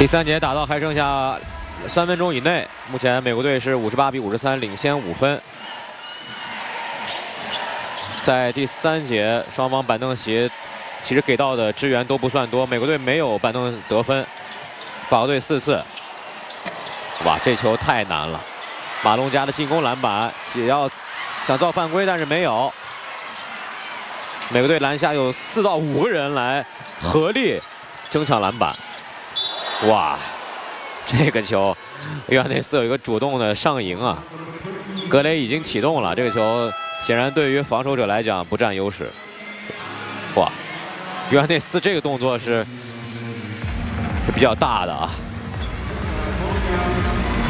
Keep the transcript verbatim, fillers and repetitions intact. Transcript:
第三节打到还剩下三分钟以内，目前美国队是五十八比五十三领先五分。在第三节，双方板凳席其实给到的支援都不算多，美国队没有板凳得分，法国队四次。哇，这球太难了！马龙加的进攻篮板，也要想造犯规，但是没有。美国队篮下有四到五个人来合力争抢篮板。哇，这个球，约翰内斯有一个主动的上迎啊！格雷已经启动了，这个球显然对于防守者来讲不占优势。哇，约翰内斯这个动作是是比较大的啊。